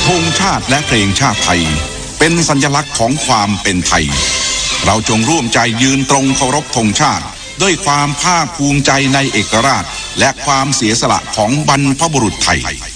ธงชาติและเพลงชาติไทยเป็นสัญลักษณ์ของความเป็นไทยเราจงร่วมใจยืนตรงเคารพธงชาติด้วยความภาคภูมิใจในเอกราชและความเสียสละของบรรพบุรุษไทย